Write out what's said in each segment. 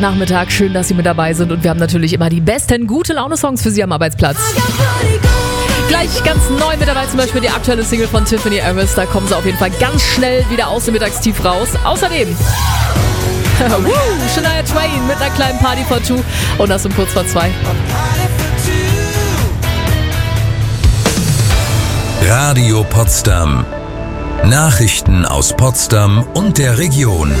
Nachmittag, schön, dass Sie mit dabei sind und wir haben natürlich immer die besten Gute-Laune-Songs für Sie am Arbeitsplatz. Gleich ganz neu mit dabei, zum Beispiel die aktuelle Single von Tiffany Harris. Da kommen sie auf jeden Fall ganz schnell wieder aus dem Mittagstief raus. Außerdem Shania Twain mit einer kleinen Party for Two und das um kurz vor 2. Radio Potsdam. Nachrichten aus Potsdam und der Region.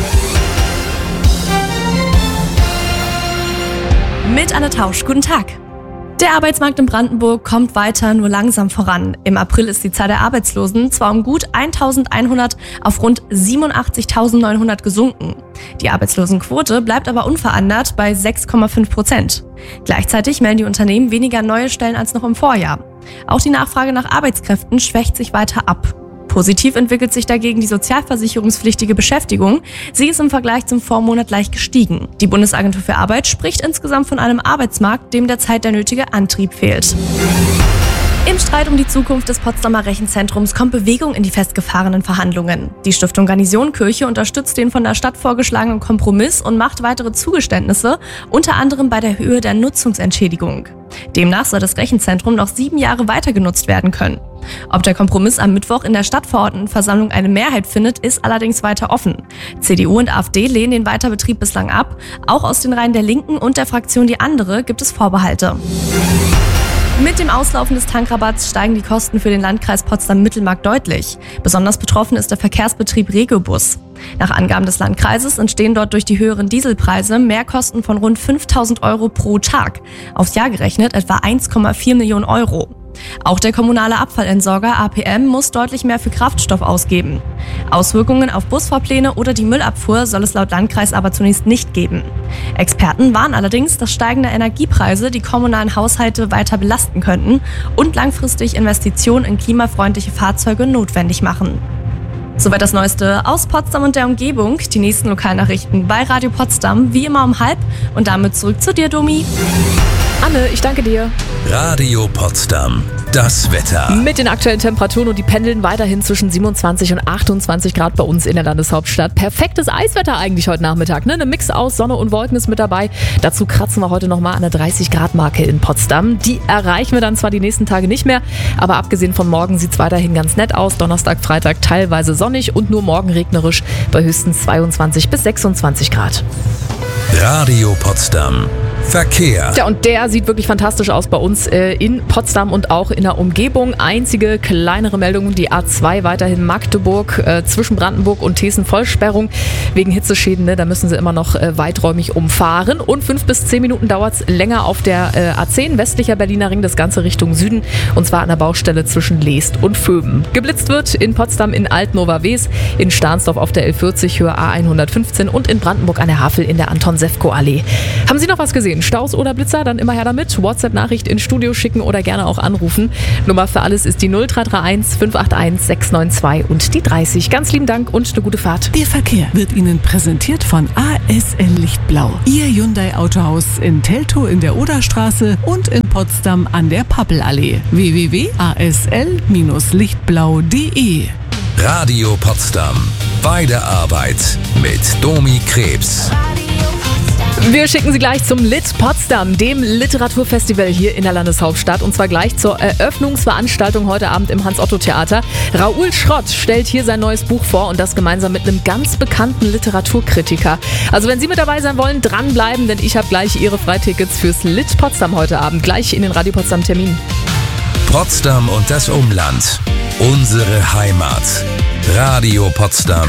Mit Anne Tausch, guten Tag. Der Arbeitsmarkt in Brandenburg kommt weiter nur langsam voran. Im April ist die Zahl der Arbeitslosen zwar um gut 1.100 auf rund 87.900 gesunken. Die Arbeitslosenquote bleibt aber unverändert bei 6,5%. Gleichzeitig melden die Unternehmen weniger neue Stellen als noch im Vorjahr. Auch die Nachfrage nach Arbeitskräften schwächt sich weiter ab. Positiv entwickelt sich dagegen die sozialversicherungspflichtige Beschäftigung. Sie ist im Vergleich zum Vormonat leicht gestiegen. Die Bundesagentur für Arbeit spricht insgesamt von einem Arbeitsmarkt, dem derzeit der nötige Antrieb fehlt. Im Streit um die Zukunft des Potsdamer Rechenzentrums kommt Bewegung in die festgefahrenen Verhandlungen. Die Stiftung Garnisonkirche unterstützt den von der Stadt vorgeschlagenen Kompromiss und macht weitere Zugeständnisse, unter anderem bei der Höhe der Nutzungsentschädigung. Demnach soll das Rechenzentrum noch 7 Jahre weiter genutzt werden können. Ob der Kompromiss am Mittwoch in der Stadtverordnetenversammlung eine Mehrheit findet, ist allerdings weiter offen. CDU und AfD lehnen den Weiterbetrieb bislang ab. Auch aus den Reihen der Linken und der Fraktion Die Andere gibt es Vorbehalte. Mit dem Auslaufen des Tankrabatts steigen die Kosten für den Landkreis Potsdam-Mittelmark deutlich. Besonders betroffen ist der Verkehrsbetrieb Regiobus. Nach Angaben des Landkreises entstehen dort durch die höheren Dieselpreise Mehrkosten von rund 5.000 Euro pro Tag. Aufs Jahr gerechnet etwa 1,4 Millionen Euro. Auch der kommunale Abfallentsorger APM muss deutlich mehr für Kraftstoff ausgeben. Auswirkungen auf Busfahrpläne oder die Müllabfuhr soll es laut Landkreis aber zunächst nicht geben. Experten warnen allerdings, dass steigende Energiepreise die kommunalen Haushalte weiter belasten könnten und langfristig Investitionen in klimafreundliche Fahrzeuge notwendig machen. Soweit das Neueste aus Potsdam und der Umgebung. Die nächsten Lokalnachrichten bei Radio Potsdam, wie immer um 12:30. Und damit zurück zu dir, Domi. Anne, ich danke dir. Radio Potsdam. Das Wetter. Mit den aktuellen Temperaturen und die pendeln weiterhin zwischen 27 und 28 Grad bei uns in der Landeshauptstadt. Perfektes Eiswetter eigentlich heute Nachmittag. Ne? Eine Mix aus Sonne und Wolken ist mit dabei. Dazu kratzen wir heute nochmal an der 30-Grad-Marke in Potsdam. Die erreichen wir dann zwar die nächsten Tage nicht mehr, aber abgesehen von morgen sieht es weiterhin ganz nett aus. Donnerstag, Freitag teilweise sonnig und nur morgen regnerisch bei höchstens 22 bis 26 Grad. Radio Potsdam. Verkehr. Ja, und der sieht wirklich fantastisch aus bei uns in Potsdam und auch in der Umgebung. Einzige kleinere Meldung, die A2 weiterhin Magdeburg zwischen Brandenburg und Thesen Vollsperrung wegen Hitzeschäden. Ne? Da müssen sie immer noch weiträumig umfahren. Und 5 bis 10 Minuten dauert es länger auf der A10, westlicher Berliner Ring, das Ganze Richtung Süden. Und zwar an der Baustelle zwischen Leest und Vöben. Geblitzt wird in Potsdam in Altnova-Wes, in Stahnsdorf auf der L40 Höhe A115 und in Brandenburg an der Havel in der Anton-Sefko-Allee. Haben Sie noch was gesehen? Staus oder Blitzer? Dann immer her damit. WhatsApp-Nachricht ins Studio schicken oder gerne auch anrufen. Nummer für alles ist die 0331 581 692 und die 30. Ganz lieben Dank und eine gute Fahrt. Der Verkehr wird Ihnen präsentiert von ASL Lichtblau. Ihr Hyundai-Autohaus in Teltow in der Oderstraße und in Potsdam an der Pappelallee. www.asl-lichtblau.de. Radio Potsdam. Bei der Arbeit mit Domi Krebs. Wir schicken Sie gleich zum Lit Potsdam, dem Literaturfestival hier in der Landeshauptstadt. Und zwar gleich zur Eröffnungsveranstaltung heute Abend im Hans-Otto-Theater. Raoul Schrott stellt hier sein neues Buch vor und das gemeinsam mit einem ganz bekannten Literaturkritiker. Also wenn Sie mit dabei sein wollen, dranbleiben, denn ich habe gleich Ihre Freitickets fürs Lit Potsdam heute Abend. Gleich in den Radio Potsdam Termin. Potsdam und das Umland. Unsere Heimat. Radio Potsdam.